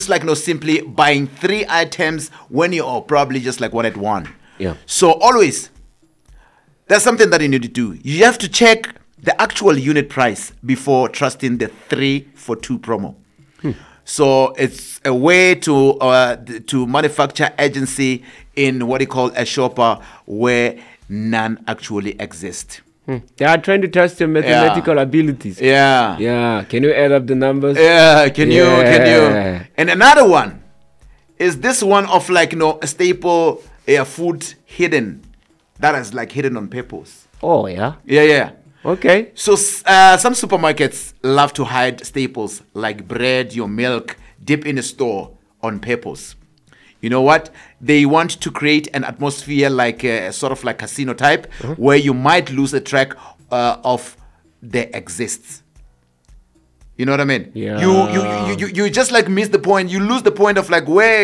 like no simply buying 3 items when you probably just like wanted one. Yeah. So always, there's something that you need to do. You have to check the actual unit price before trusting the 3 for 2 promo. So it's a way to manufacture agency in what you call a shopper where none actually exist. They are trying to test your mathematical abilities. Yeah. Yeah. Can you add up the numbers? Yeah. Can you? And another one is this one of like a staple food hidden, that is like hidden on purpose. Oh yeah. Yeah. Okay. So some supermarkets love to hide staples like bread, your milk, deep in the store on purpose. You know what? They want to create an atmosphere like a sort of like casino type, where you might lose a track of their exists. You know what I mean? Yeah. You just like miss the point. You lose the point of like where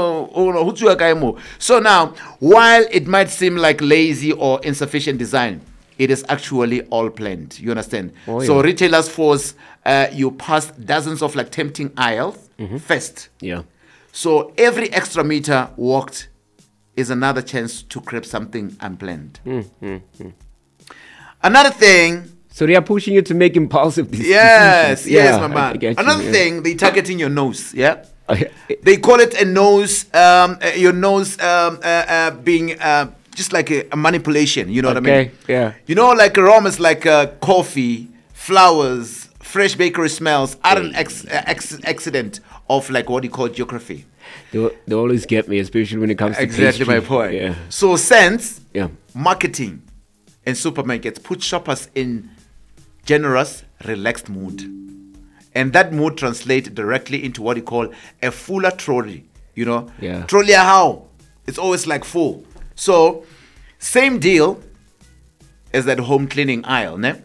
So now, while it might seem like lazy or insufficient design, it is actually all planned. You understand? Oh, yeah. So retailers force you past dozens of like tempting aisles first. Yeah. So every extra meter walked is another chance to grab something unplanned. Another thing. So they are pushing you to make impulsive decisions. Yes, Yeah, my man. I get you, Another thing, they targeting your nose. Yeah. Okay. They call it a nose. Your nose being just like a manipulation. You know what I mean? Okay, yeah. You know, like aromas like coffee, flowers, fresh bakery smells are an accident of like what you call geography. They always get me, especially when it comes to Exactly pastry. my point. Yeah. So scents, Yeah. marketing, and supermarkets put shoppers in generous, relaxed mood. And that mood translates directly into what you call a fuller trolley. You know? Yeah. Trolley how? It's always like full. So, same deal as that home cleaning aisle, ne?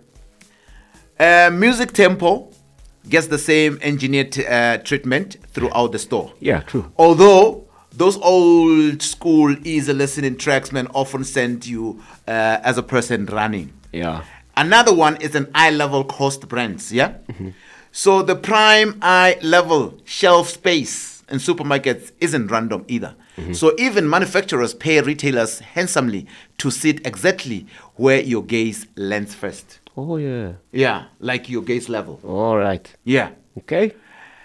Music tempo gets the same engineered treatment throughout the store. Yeah, true. Although those old school easy listening tracks man often send you as a person running. Yeah. Another one is an eye level cost brands, yeah? So the prime eye level shelf space in supermarkets isn't random either. So even manufacturers pay retailers handsomely to sit exactly where your gaze lands first. Oh yeah. Yeah, like your gaze level. All right. Yeah. Okay.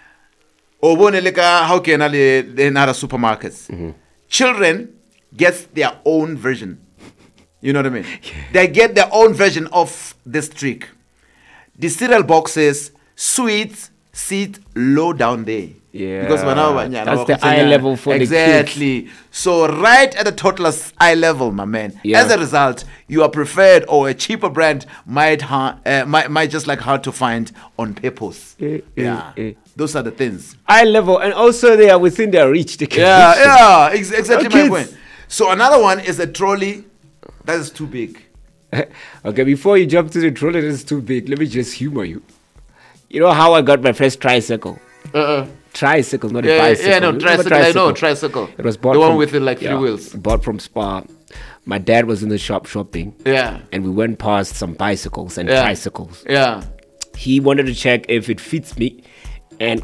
How can other supermarkets? Children get their own version. You know what I mean? They get their own version of this trick. The cereal boxes, sweets, sit low down there. Yeah. Because that's the eye level for the kids. Exactly. So right at the toddler's eye level, my man. Yeah. As a result, your preferred or a cheaper brand might just like hard to find on purpose. Those are the things. Eye level, and also they are within their reach. They can reach them. Exactly my point. So another one is a trolley that is too big. Okay, before you jump to the trolley, that's too big. Let me just humor you. You know how I got my first tricycle? Tricycle, not a bicycle. Yeah, no, tricycle. I know, tricycle. It was bought the one from, with the like 3 wheels. Bought from Spar. My dad was in the shop shopping. Yeah. And we went past some bicycles and tricycles. Yeah. He wanted to check if it fits me. And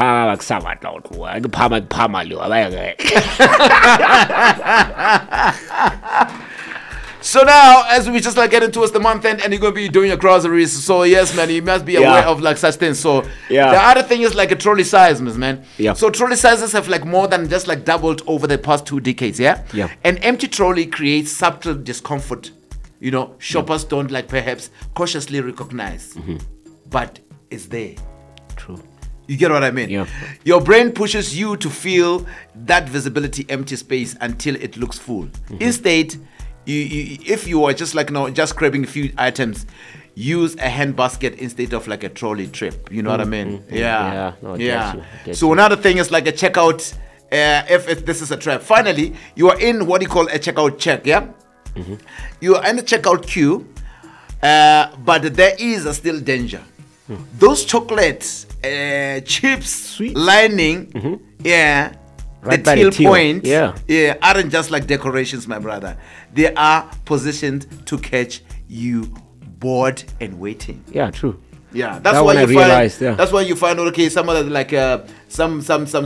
so now, as we just like getting towards the month end, and you're gonna be doing your groceries, so yes, man, you must be aware of like such things. So the other thing is like a trolley size, man. Yeah. So trolley sizes have like more than just like doubled over the past 2 decades. Yeah. Yeah. An empty trolley creates subtle discomfort. You know, shoppers don't like perhaps cautiously recognize, but it's there. True. You get what I mean? Yeah. Your brain pushes you to feel that visibility empty space until it looks full. Instead, if you are just like just grabbing a few items, use a hand basket instead of like a trolley trip. You know what I mean? Yeah. No, I get you. So another thing is like a checkout. If this is a trap, finally you are in what you call a checkout check. Yeah. You are in the checkout queue, but there is still danger. Those chocolates, chips, Sweet. lining, Right the by the till till. point, Yeah. aren't just like decorations, my brother. They are positioned to catch you bored and waiting. Yeah, true. Yeah, That one I realized, yeah. That's why you find okay, some other like some